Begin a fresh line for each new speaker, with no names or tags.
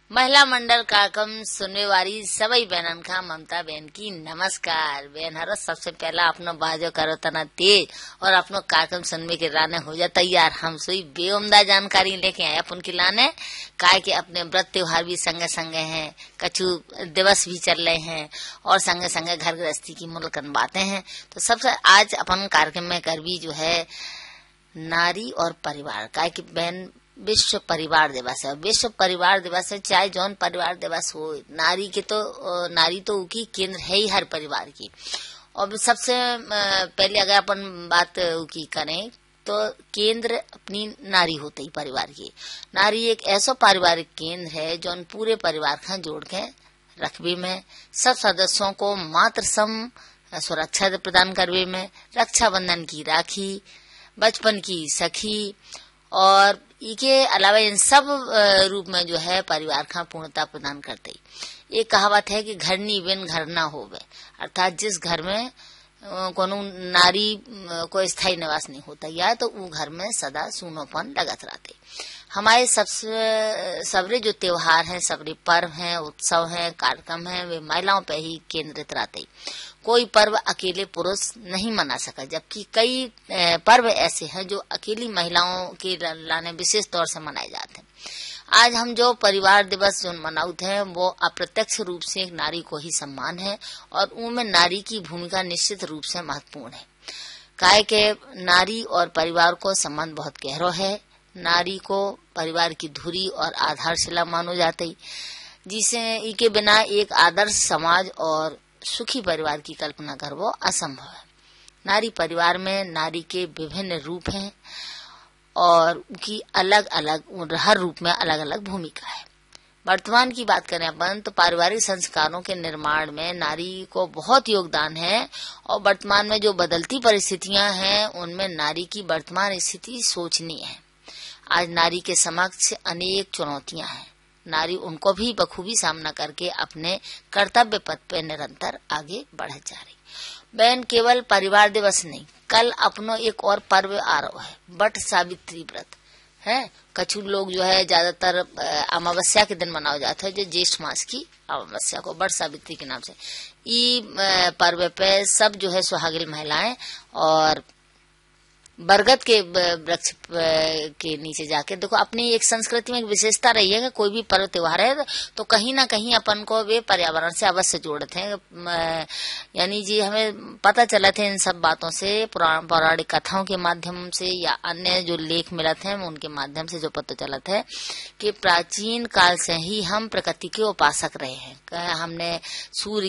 महिला मंडल कार्यक्रम सुनने वाली सभी बहनन का ममता बहन की नमस्कार। बहन हर सबसे पहला अपनो बाजो करो तना तेज और अपनो कार्यक्रम सुनने के लाने हो जा तैयार। हम सोई बेउमदा जानकारी लेके आए अपन की लाने काय के अपने व्रत त्योहार भी संगे संगे हैं, कछु दिवस भी चल रहे हैं और संगे संगे घर गृहस्थी की मुल्कन बातें हैं। तो सबसे आज अपन कार्यक्रम में करवी जो है नारी और परिवार काय की बहन विश्व परिवार दिवस है। विश्व परिवार दिवस है, चाहे जौन परिवार दिवस हो, नारी तो की केंद्र है ही हर परिवार की। और सबसे पहले अगर अपन बात की करें तो केंद्र अपनी नारी होते ही परिवार की। नारी एक ऐसा पारिवारिक केंद्र है जौन पूरे परिवार का जोड़ के रखबे में, सब सदस्यों को मातृ सम सुरक्षा प्रदान करवे में, रक्षाबंधन की राखी, बचपन की सखी और इके अलावा इन सब रूप में जो है परिवार का पूर्णता प्रदान करते ही। एक कहावत है कि घर नी बिन घर ना होवे, अर्थात जिस घर में कोनो नारी को स्थायी निवास नहीं होता या तो वो घर में सदा सूनोपन लगत रहते। हमारे सबरे जो त्योहार हैं, सबरे पर्व हैं, उत्सव हैं, कार्यक्रम हैं, वे महिलाओं पे ही केंद्रित रहते। कोई पर्व अकेले पुरुष नहीं मना सका, जबकि कई पर्व ऐसे हैं जो अकेली महिलाओं के लाने विशेष तौर से मनाए जाते हैं। आज हम जो परिवार दिवस जो मनाते हैं वो अप्रत्यक्ष रूप से एक नारी को ही सम्मान है और उनमें नारी की भूमिका निश्चित रूप से महत्वपूर्ण है। काय के नारी और परिवार को संबंध बहुत गहरा है। नारी को परिवार की धुरी और आधारशिला मानो जाते ही, जिसे इके बिना एक आदर्श समाज और सुखी परिवार की कल्पना कर वो असंभव है। नारी परिवार में नारी के विभिन्न रूप हैं और उनकी अलग अलग हर रूप में अलग अलग भूमिका है। वर्तमान की बात करें अपन तो पारिवारिक संस्कारों के निर्माण में नारी को बहुत योगदान है और वर्तमान में जो बदलती परिस्थितियां हैं उनमें नारी की वर्तमान स्थिति सोचनीय है। आज नारी के समक्ष अनेक चुनौतियां हैं। नारी उनको भी बखूबी सामना करके अपने कर्तव्य पथ पे निरंतर आगे बढ़ जा रही। बहन केवल परिवार दिवस नहीं, कल अपनो एक और पर्व आ रहा है, वट सावित्री व्रत है। कछु लोग जो है ज्यादातर अमावस्या के दिन मनाया जाता है, जो ज्येष्ठ मास की अमावस्या को वट सावित्री के नाम से। ये पर्व पे सब जो है सुहागिन महिलाएं और बरगद के वृक्ष के नीचे जाके देखो, अपनी एक संस्कृति में एक विशेषता रही है कि कोई भी पर्व त्योहार है तो कहीं ना कहीं अपन को वे पर्यावरण से अवश्य जोड़ते हैं। यानी जी हमें पता चला थे इन सब बातों से, पौराणिक कथाओं के माध्यम से या अन्य जो लेख मिलते हैं उनके माध्यम से जो पता चला है कि प्राचीन काल से ही हम प्रकृति के उपासक रहे हैं। हमने सूर्य